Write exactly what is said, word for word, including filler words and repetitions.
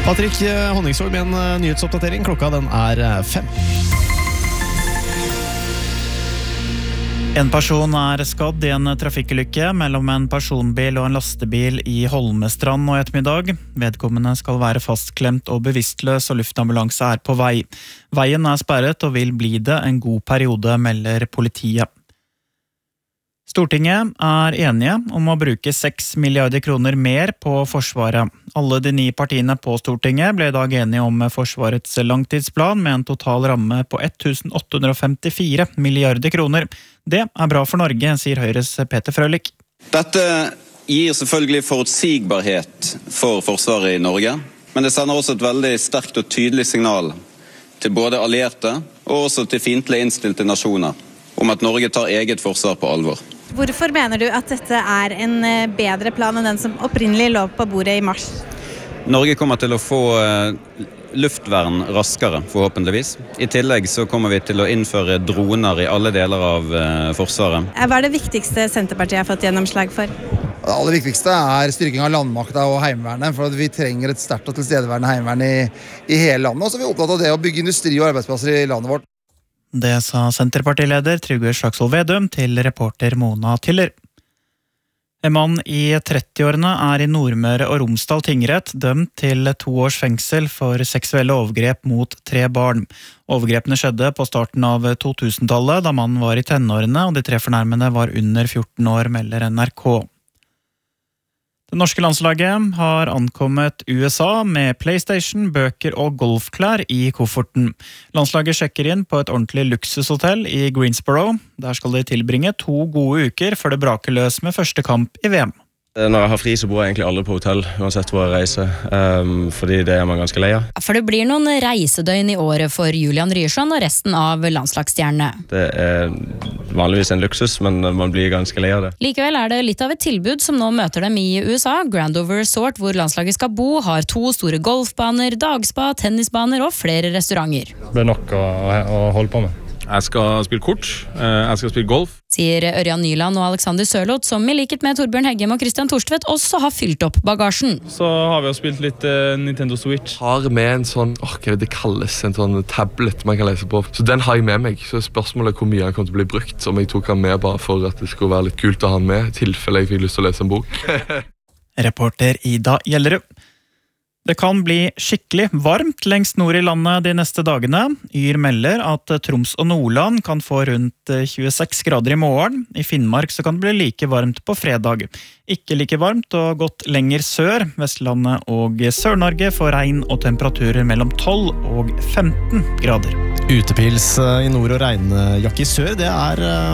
Patrick Honningsvåg med en nyhetsoppdatering. Klokka den er fem. En person er skadd i en trafikkulykke mellom en personbil og en lastebil i Holmestrand nå i ettermiddag. Vedkommende skal være fastklemt og bevisstløs, og luftambulanse er på vei. Veien er sperret og vil bli det en god periode, melder politiet. Stortinget er enige om å bruke seks milliarder kroner mer på Forsvaret. Alle de ni partiene på Stortinget ble i dag enige om Forsvarets langtidsplan med en total ramme på tusen åtte hundre femtifire milliarder kroner. Det er bra for Norge, sier Høyres Peter Frølich. Dette gir selvfølgelig forutsigbarhet for Forsvaret i Norge, men det sender også et veldig sterkt og tydelig signal til både allierte og også til fiendtlig innstilte nasjoner om at Norge tar eget forsvar på alvor. Hvorfor mener du at dette er en bedre plan enn den som opprinnelig lå på bordet i mars? Norge kommer til å få luftvern raskere, forhåpentligvis. I tillegg så kommer vi til å innføre droner i alle deler av Forsvaret. Hva er det viktigste Senterpartiet har fått gjennomslag for? Det aller viktigste er styrking av landmakta og heimevernet, for vi trenger et sterkt og tilstedeværende heimevern i, i hele landet. Og så er vi opptatt av det å bygge industri og arbeidsplasser i landet vårt. Det sa Senterpartileder Trygve Slagsvold Vedum til reporter Mona Tiller. En mann i trettiårene er i Nordmøre og Romsdal tingrett dømt til to års fengsel for seksuelle overgrep mot tre barn. Overgrepene skjedde på starten av to-tusentallet, da mannen var i tenårene, og de tre fornærmede var under fjorten år, melder N R K. Det norske landslaget har ankommet U S A med PlayStation, bøker og golfklær i kofferten. Landslaget sjekker inn på et ordentlig luksushotell i Greensboro. Der skal de tilbringe to gode uker før det braker løs med første kamp i V M. Når jeg har fri så bor jeg egentlig aldri på hotell, uansett hvor jeg reiser, um, fordi det er man ganske lei av. For det blir noen reisedøgn i året for Julian Ryerson og resten av landslagsstjernene. Det er vanligvis en luksus, men man blir ganske lei av det. Likevel er det litt av et tilbud som nå møter dem i U S A. Grandover Resort, hvor landslaget skal bo, har to store golfbaner, dagspa, tennisbaner og flere restauranter. Det er nok å, å holde på med. Jeg skal spille kort, jeg skal spille golf. Sier Ørjan Nyland og Alexander Sørloth, som i likhet med Torbjørn Heggem og Christian Torstvedt også har fylt opp bagasjen. Så har vi jo spilt litt uh, Nintendo Switch. Har med en sånn, åh, hva det kalles, en sånn tablet man kan lese på. Så den har jeg med meg, så spørsmålet er hvor mye han kommer til å bli brukt. Om jeg tok han med bare for at det skulle være litt kult å ha han med, i tilfelle jeg fikk lyst til å lese en bok. Reporter Ida Gjellerud. Det kan bli skikkelig varmt lengst nord i landet de neste dagene. Yr melder at Troms og Nordland kan få rundt tjueseks grader i morgen. I Finnmark så kan det bli like varmt på fredag. Ikke like varmt og gått lenger sør. Vestlandet og Sør-Norge får regn og temperaturer mellom tolv og femten grader. Utepils i nord og regnjakke i sør, det er